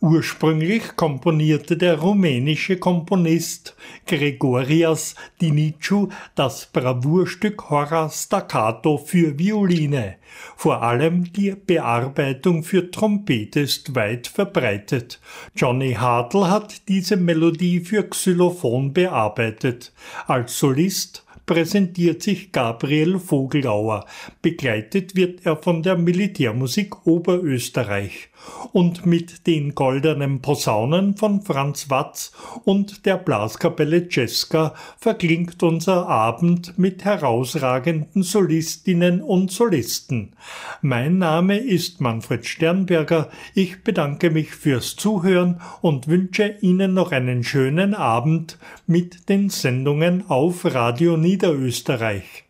Ursprünglich komponierte der rumänische Komponist Gregorias Diniciu das Bravourstück Hora Staccato für Violine. Vor allem die Bearbeitung für Trompete ist weit verbreitet. Johnny Hartl hat diese Melodie für Xylophon bearbeitet. Als Solist präsentiert sich Gabriel Vogelauer. Begleitet wird er von der Militärmusik Oberösterreich. Und mit den goldenen Posaunen von Franz Watz und der Blaskapelle Cesca verklingt unser Abend mit herausragenden Solistinnen und Solisten. Mein Name ist Manfred Sternberger. Ich bedanke mich fürs Zuhören und wünsche Ihnen noch einen schönen Abend mit den Sendungen auf Radio Niederösterreich.